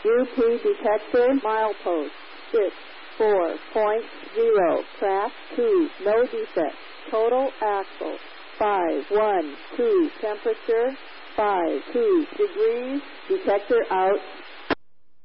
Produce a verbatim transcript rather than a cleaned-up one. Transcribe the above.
U P detector milepost six four point zero. Track two. No defect. Total axle five one two. Temperature five two degrees. Detector out.